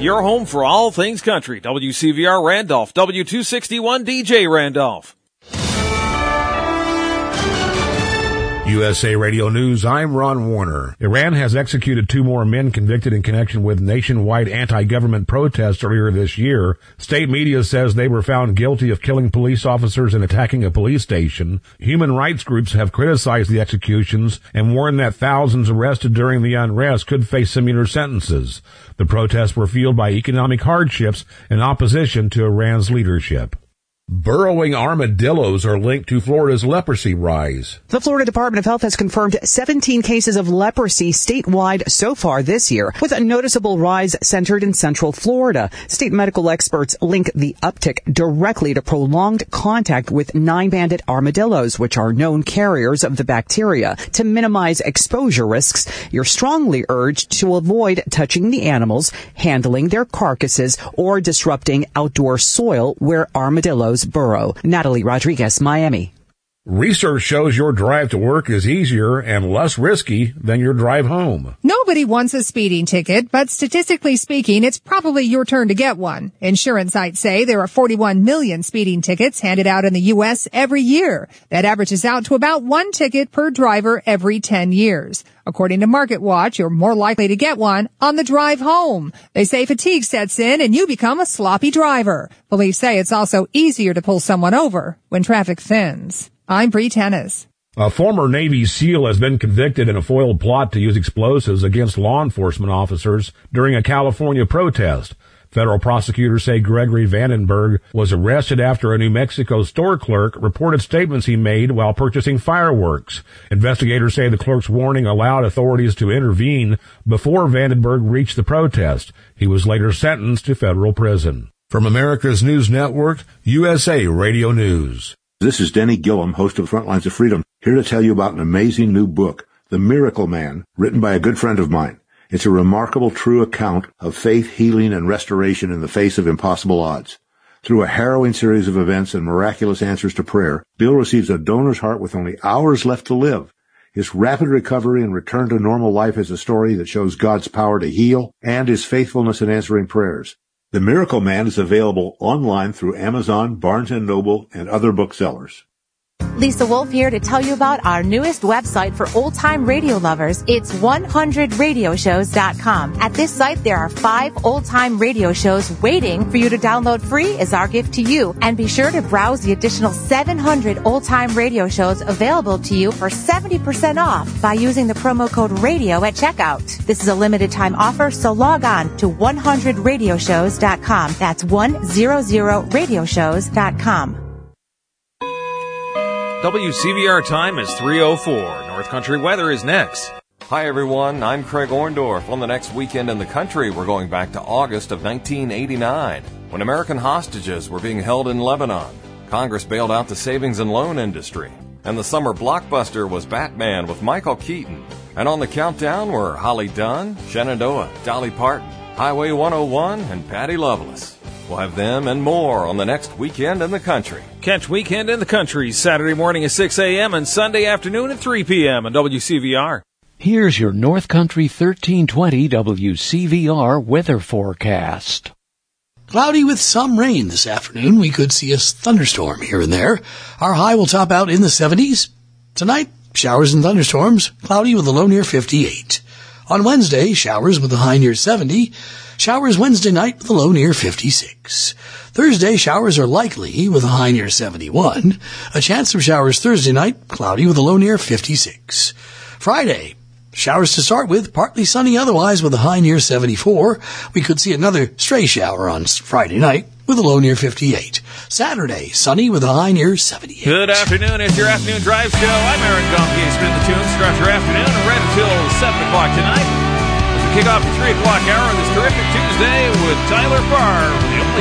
Your home for all things country. WCVR Randolph, W261 DJ Randolph. USA Radio News, I'm Ron Warner. Iran has executed 2 more men convicted in connection with nationwide anti-government protests earlier this year. State media says they were found guilty of killing police officers and attacking a police station. Human rights groups have criticized the executions and warned that thousands arrested during the unrest could face similar sentences. The protests were fueled by economic hardships and opposition to Iran's leadership. Burrowing armadillos are linked to Florida's leprosy rise. The Florida Department of Health has confirmed 17 cases of leprosy statewide so far this year, with a noticeable rise centered in Central Florida. State medical experts link the uptick directly to prolonged contact with 9-banded armadillos, which are known carriers of the bacteria. To minimize exposure risks, you're strongly urged to avoid touching the animals, handling their carcasses, or disrupting outdoor soil where armadillos burrow. Natalie Rodriguez, Miami. Research shows your drive to work is easier and less risky than your drive home. Nobody wants a speeding ticket, but statistically speaking, it's probably your turn to get one. Insurance sites say there are 41 million speeding tickets handed out in the U.S. every year. That averages out to about 1 ticket per driver every 10 years. According to MarketWatch, you're more likely to get one on the drive home. They say fatigue sets in and you become a sloppy driver. Police say it's also easier to pull someone over when traffic thins. I'm Bree Tennis. A former Navy SEAL has been convicted in a foiled plot to use explosives against law enforcement officers during a California protest. Federal prosecutors say Gregory Vandenberg was arrested after a New Mexico store clerk reported statements he made while purchasing fireworks. Investigators say the clerk's warning allowed authorities to intervene before Vandenberg reached the protest. He was later sentenced to federal prison. From America's News Network, USA Radio News. This is Denny Gillum, host of Frontlines of Freedom, here to tell you about an amazing new book, The Miracle Man, written by a good friend of mine. It's a remarkable, true account of faith, healing, and restoration in the face of impossible odds. Through a harrowing series of events and miraculous answers to prayer, Bill receives a donor's heart with only hours left to live. His rapid recovery and return to normal life is a story that shows God's power to heal and His faithfulness in answering prayers. The Miracle Man is available online through Amazon, Barnes & Noble, and other booksellers. Lisa Wolf here to tell you about our newest website for old-time radio lovers. It's 100radioshows.com. At this site, there are 5 old-time radio shows waiting for you to download free as our gift to you. And be sure to browse the additional 700 old-time radio shows available to you for 70% off by using the promo code RADIO at checkout. This is a limited-time offer, so log on to 100radioshows.com. That's 100radioshows.com. WCVR time is 3:04. North Country weather is next. Hi, everyone. I'm Craig Orndorff. On the next weekend in the country, we're going back to August of 1989, when American hostages were being held in Lebanon. Congress bailed out the savings and loan industry. And the summer blockbuster was Batman with Michael Keaton. And on the countdown were Holly Dunn, Shenandoah, Dolly Parton, Highway 101, and Patty Loveless. We'll have them and more on the next Weekend in the Country. Catch Weekend in the Country Saturday morning at 6 a.m. and Sunday afternoon at 3 p.m. on WCVR. Here's your North Country 1320 WCVR weather forecast. Cloudy with some rain this afternoon. We could see a thunderstorm here and there. Our high will top out in the 70s. Tonight, showers and thunderstorms, cloudy with a low near 58. On Wednesday, showers with a high near 70. Showers Wednesday night with a low near 56. Thursday, showers are likely with a high near 71. A chance of showers Thursday night, cloudy with a low near 56. Friday, showers to start with, partly sunny otherwise with a high near 74. We could see another stray shower on Friday night with a low near 58. Saturday, sunny with a high near 78. Good afternoon. It's your afternoon drive show. I'm Aaron Gomke. Spin the tunes throughout your afternoon and right until 7 o'clock tonight. Kick off the 3 o'clock hour on this terrific Tuesday with Tyler Farr, the only